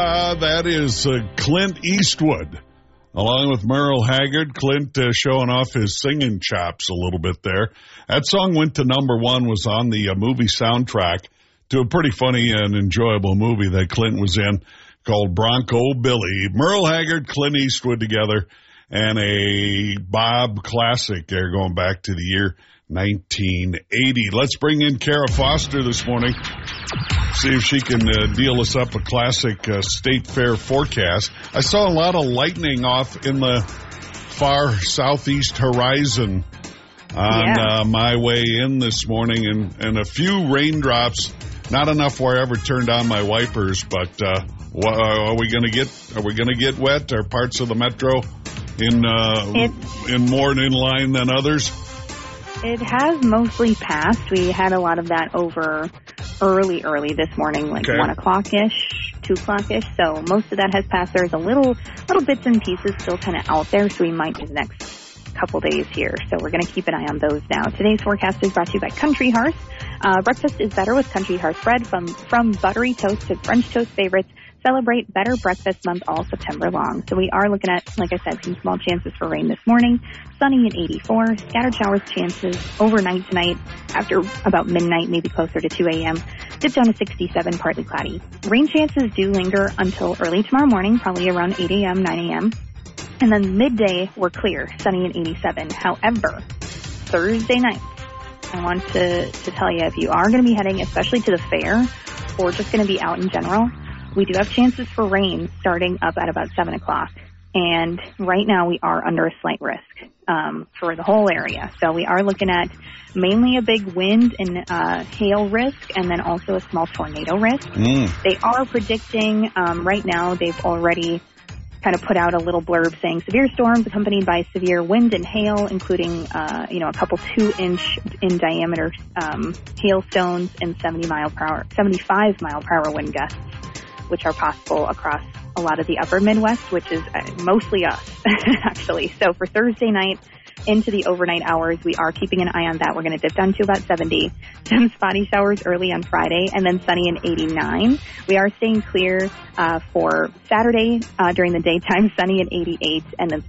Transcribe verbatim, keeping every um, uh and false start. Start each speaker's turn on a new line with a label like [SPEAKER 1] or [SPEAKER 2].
[SPEAKER 1] Uh, that is uh, Clint Eastwood, along with Merle Haggard. Clint uh, showing off his singing chops a little bit there. That song went to number one, was on the uh, movie soundtrack to a pretty funny and enjoyable movie that Clint was in called Bronco Billy. Merle Haggard, Clint Eastwood together, and a Bob classic there going back to the year nineteen eighty. Let's bring in Kara Foster this morning. See if she can uh, deal us up a classic uh, State Fair forecast. I saw a lot of lightning off in the far southeast horizon on
[SPEAKER 2] yeah.
[SPEAKER 1] uh, my way in this morning, and, and a few raindrops. Not enough where I ever turned on my wipers, but uh, what, are we going to get? Are we going to get wet? Are parts of the metro in uh, in more in line than others?
[SPEAKER 2] It has mostly passed. We had a lot of that over early, early this morning, like
[SPEAKER 1] okay.
[SPEAKER 2] one o'clock-ish, two o'clock-ish. So most of that has passed. There's a little, little bits and pieces still kind of out there, so we might do the next couple days here. So we're going to keep an eye on those now. Today's forecast is brought to you by Country Hearth. Uh, breakfast is better with Country Hearth bread. From, from buttery toast to French toast favorites, celebrate Better Breakfast Month all September long. So we are looking at, like I said, some small chances for rain this morning. Sunny at eighty-four. Scattered showers chances overnight tonight after about midnight, maybe closer to two a.m. Dip down to sixty-seven, partly cloudy. Rain chances do linger until early tomorrow morning, probably around eight a.m., nine a.m. And then midday, we're clear, sunny at eighty-seven. However, Thursday night, I want to, to tell you, if you are going to be heading, especially to the fair, or just going to be out in general, we do have chances for rain starting up at about seven o'clock. And right now we are under a slight risk um, for the whole area. So we are looking at mainly a big wind and uh, hail risk, and then also a small tornado risk.
[SPEAKER 1] Mm.
[SPEAKER 2] They are predicting, um, right now they've already kind of put out a little blurb saying severe storms accompanied by severe wind and hail, including, uh, you know, a couple two-inch in diameter um, hailstones and seventy mile per hour, seventy-five mile per hour wind gusts, which are possible across a lot of the upper Midwest, which is mostly us, actually. So for Thursday night into the overnight hours, we are keeping an eye on that. We're going to dip down to about seventy. Some spotty showers early on Friday, and then sunny and eighty-nine. We are staying clear uh, for Saturday uh, during the daytime, sunny at eighty-eight, and then